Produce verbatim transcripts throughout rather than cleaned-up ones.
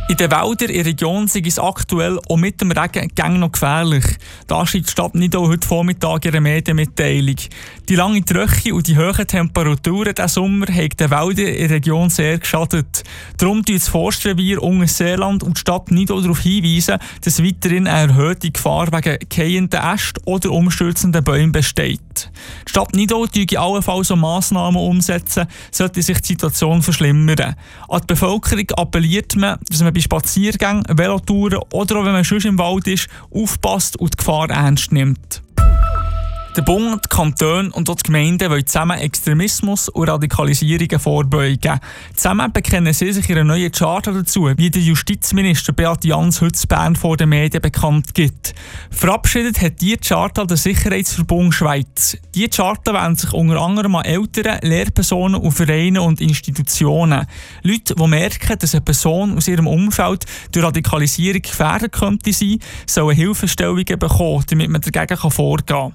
In den Wäldern in der Region ist es aktuell auch mit dem Regen gäng noch gefährlich. Da schreibt die Stadt Nidau heute Vormittag ihre Medienmitteilung. Die lange Trocke und die hohen Temperaturen diesen Sommer haben den Wäldern in der Region sehr geschadet. Darum tun das Forstrevier Unterseeland und die Stadt Nidau darauf hinweisen, dass weiterhin eine erhöhte Gefahr wegen gehenden Ästen oder umstürzenden Bäumen besteht. Die Stadt Nidau tue allenfalls auch Massnahmen umsetzen, sollte sich die Situation verschlimmern. An die Bevölkerung appelliert man, dass man bei Spaziergängen, Velotouren oder auch wenn man sonst im Wald ist, aufpasst und die Gefahr ernst nimmt. Der Bund, die Kantone und auch die Gemeinden wollen zusammen Extremismus und Radikalisierungen vorbeugen. Zusammen bekennen sie sich in einer neuen Charta dazu, wie der Justizminister Beat Jans heute in Bern vor den Medien bekannt gibt. Verabschiedet hat die Charta der Sicherheitsverbund Schweiz. Die Charta wendet sich unter anderem an Eltern, Lehrpersonen und Vereine und Institutionen. Leute, die merken, dass eine Person aus ihrem Umfeld durch Radikalisierung gefährdet könnte sein, sollen Hilfestellungen bekommen, damit man dagegen vorgehen kann.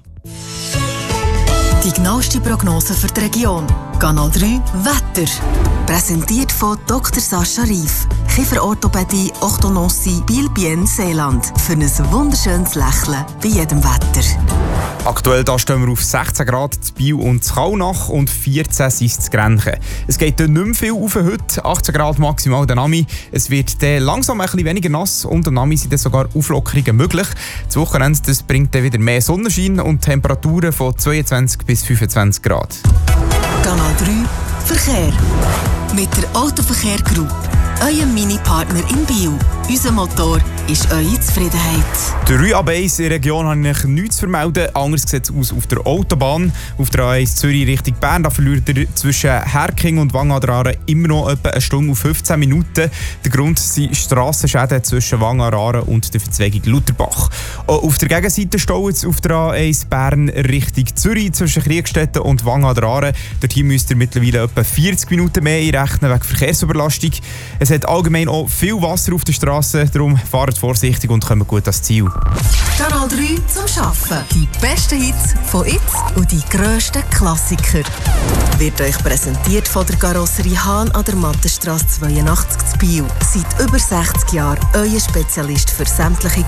Die genaueste Prognose für die Region. Kanal drei Wetter. Präsentiert von Doktor Sascha Rief. Kieferorthopädie, Orthodontie, Biel-Bien, Seeland. Für ein wunderschönes Lächeln bei jedem Wetter. Aktuell da stehen wir auf sechzehn Grad in Biel und in Kallnach und vierzehn sind es in Grenchen. Es geht dann nicht mehr viel auf heute, achtzehn Grad maximal der Nami. Es wird dann langsam ein bisschen weniger nass und der Nami sind dann sogar Auflockerungen möglich. Das Wochenende das bringt dann wieder mehr Sonnenschein und Temperaturen von zweiundzwanzig bis fünfundzwanzig Grad. Kanal drei Verkehr. Mit der Autoverkehr Group. Euer Mini-Partner in Biel. Unser Motor ist eure Zufriedenheit. Der Rue A eins in der Region habe ich nichts zu vermelden. Anders sieht es aus auf der Autobahn. Auf der A eins Zürich Richtung Bern, da verliert ihr zwischen Herking und Wang an der Aare immer noch etwa eine Stunde auf fünfzehn Minuten. Der Grund sind Strassenschäden zwischen Wang an der Aare und der Verzweigung Lutherbach. Auch auf der Gegenseite staut es auf der A eins Bern Richtung Zürich zwischen Kriegstetten und Wang an der Aare. Dort hier müsst ihr mittlerweile etwa vierzig Minuten mehr einrechnen wegen Verkehrsüberlastung. Es hat allgemein auch viel Wasser auf der Straße, darum fahrt vorsichtig und kommt gut ans Ziel. Kanal drei zum Arbeiten. Die besten Hits von jetzt und die grössten Klassiker. Wird euch präsentiert von der Karosserie Hahn an der Mattenstrasse zweiundachtzig zu Biel. Seit über sechzig Jahren euer Spezialist für sämtliche